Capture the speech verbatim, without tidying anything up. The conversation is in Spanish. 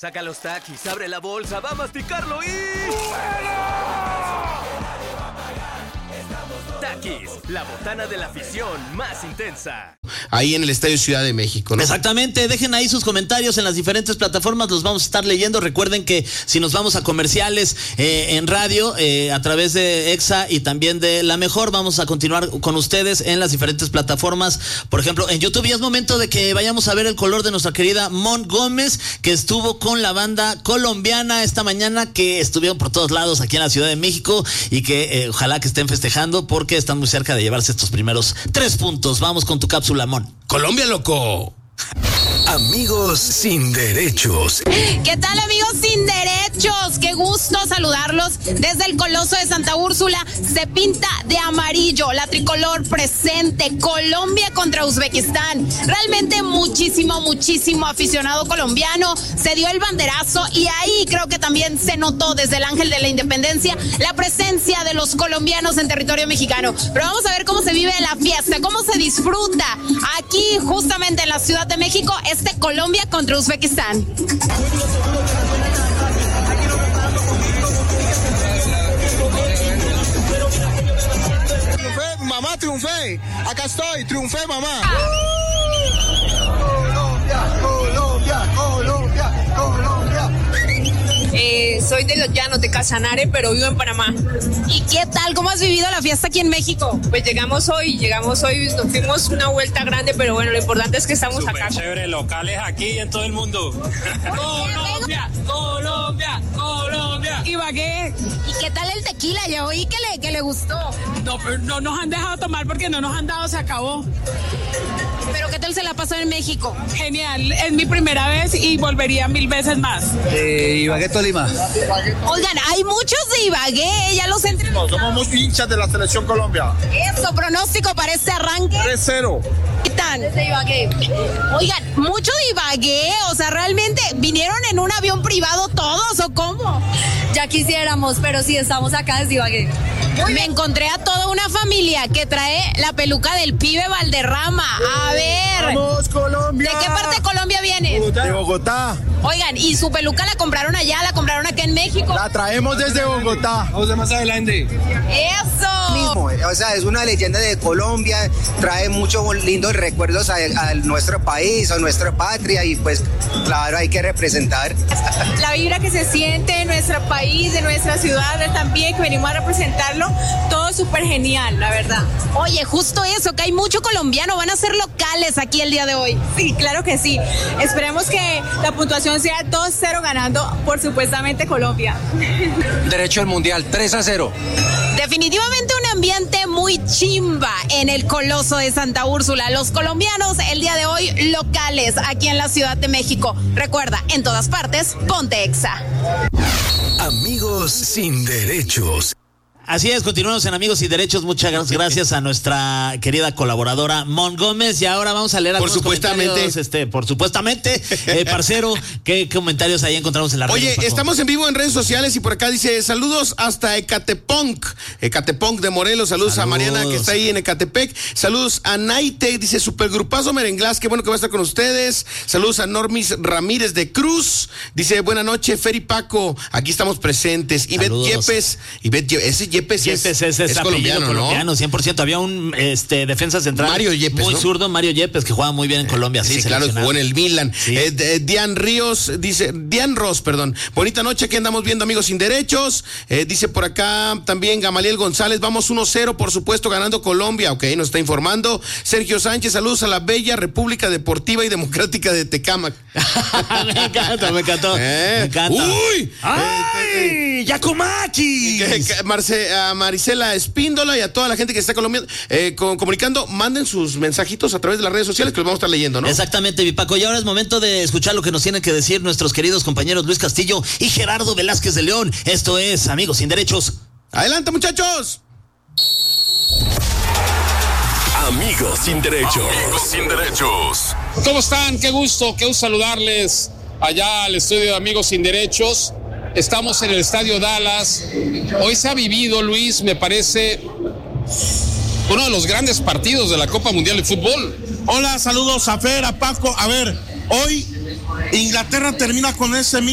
Saca los taquis, abre la bolsa, va a masticarlo y... Taquis, la botana de la afición más intensa. Ahí en el Estadio Ciudad de México, ¿no? Exactamente, dejen ahí sus comentarios en las diferentes plataformas, los vamos a estar leyendo. Recuerden que si nos vamos a comerciales eh, en radio, eh, a través de Exa y también de La Mejor, vamos a continuar con ustedes en las diferentes plataformas. Por ejemplo, en YouTube, y es momento de que vayamos a ver el color de nuestra querida Mon Gómez, que estuvo con la banda colombiana esta mañana, que estuvieron por todos lados aquí en la Ciudad de México y que eh, ojalá que estén festejando porque están muy cerca de llevarse estos primeros tres puntos. Vamos con tu cápsula, Mon. Colombia, loco. Amigos sin derechos. ¿Qué tal, amigos sin derechos? Qué gusto saludarlos desde el Coloso de Santa Úrsula. Se pinta de amarillo, la tricolor presente. Colombia contra Uzbekistán. Realmente muchísimo, muchísimo aficionado colombiano. Se dio el banderazo y ahí creo que también se notó desde el Ángel de la Independencia la presencia de los colombianos en territorio mexicano. Pero vamos a ver cómo se vive la fiesta, cómo se disfruta aquí justamente en la Ciudad de México, este Colombia contra Uzbekistán. Triunfé, mamá, triunfé. Acá estoy, triunfé, mamá. Colombia, Colombia, Colombia, Colombia. Eh, soy de los Llanos, de Casanare, pero vivo en Panamá. ¿Y qué tal? ¿Cómo has vivido la fiesta aquí en México? Pues llegamos hoy, llegamos hoy, nos fuimos una vuelta grande, pero bueno, lo importante es que estamos Super acá. Chévere, locales aquí y en todo el mundo. Colombia, Colombia, Colombia. Ibagué. ¿Y qué tal el tequila? Ya oí que le, que le gustó. No, pero no nos han dejado tomar porque no nos han dado, se acabó. ¿Pero qué tal se la pasó en México? Genial, es mi primera vez y volvería mil veces más. Eh, Ibagué, Tolima. Oigan, hay muchos de Ibagué, ya los entre... No, somos muy hinchas de la selección Colombia. Eso, pronóstico para este arranque. tres cero. ¿Qué tal? Desde Ibagué. Oigan, mucho de Ibagué, o sea, realmente vinieron en un avión privado todos, ¿o cómo? Ya quisiéramos, pero sí, estamos acá desde Ibagué. Me encontré a toda una familia que trae la peluca del pibe Valderrama. A ver. ¡Vamos, Colombia! ¿De qué parte de Colombia viene? De Bogotá. Oigan, ¿y su peluca la compraron allá, la compraron acá en México? La traemos desde Bogotá. Vamos de más adelante. ¡Eso! Mismo, o sea, es una leyenda de Colombia, trae muchos lindos recuerdos a, a nuestro país, a nuestra patria y pues claro, hay que representar. La vibra que se siente en nuestro país, de nuestra ciudad también, que venimos a representarlo, todo súper genial, la verdad. Oye, justo eso, que hay mucho colombiano, van a ser locales aquí el día de hoy. Sí, claro que sí. Esperemos que la puntuación sea dos cero ganando por supuestamente Colombia. Derecho al mundial, tres a cero. Definitivamente un ambiente muy chimba en el Coloso de Santa Úrsula. Los colombianos el día de hoy locales aquí en la Ciudad de México. Recuerda, en todas partes, ponte Exa. Amigos sin derechos. Así es, continuamos en Amigos y Derechos. Muchas gracias a nuestra querida colaboradora Mon Gómez. Y ahora vamos a leer algunos Por supuestamente. comentarios, este, por supuestamente, eh, parcero, ¿qué comentarios ahí encontramos en la red? Oye, estamos en vivo en redes sociales y por acá dice saludos hasta Ecatepec, Ecatepec de Morelos. Saludos, saludos a Mariana que está ahí en Ecatepec. Saludos a Naite, dice supergrupazo Merenglás, qué bueno que va a estar con ustedes. Saludos a Normis Ramírez de Cruz. Dice buena noche, Fer y Paco, aquí estamos presentes. Ivette Yepes, Ivette Yepes, ese Yepes, Yepes es, es, es colombiano, colombiano, ¿no? cien por ciento. Había un este, defensa central Mario Yepes, muy ¿no? zurdo, Mario Yepes, que jugaba muy bien en Colombia. Sí, sí claro, jugó en el Milan. Sí. Eh, eh, Dian Ríos, dice, Dian Ross, perdón. Bonita noche, que andamos viendo Amigos sin Derechos. Eh, dice por acá también Gamaliel González, vamos uno cero, por supuesto, ganando Colombia. Ok, nos está informando. Sergio Sánchez, saludos a la bella República Deportiva y Democrática de Tecámac. Me encanta, me encantó. Eh. Me encanta. ¡Uy! ¡Ay! Eh, ¡Yacomachi! Marce, a Marisela Espíndola y a toda la gente que está colombiano, eh, con, comunicando, manden sus mensajitos a través de las redes sociales que los vamos a estar leyendo, ¿no? Exactamente, mi Paco. Y ahora es momento de escuchar lo que nos tienen que decir nuestros queridos compañeros Luis Castillo y Gerardo Velázquez de León. Esto es Amigos sin Derechos. ¡Adelante, muchachos! Amigos sin derechos. Amigos sin derechos. ¿Cómo están? Qué gusto, qué gusto saludarles allá al estudio de Amigos sin Derechos. Estamos en el Estadio Dallas. Hoy se ha vivido, Luis, me parece, uno de los grandes partidos de la Copa Mundial de Fútbol. Hola, saludos a Fer, a Paco. A ver, hoy Inglaterra termina con ese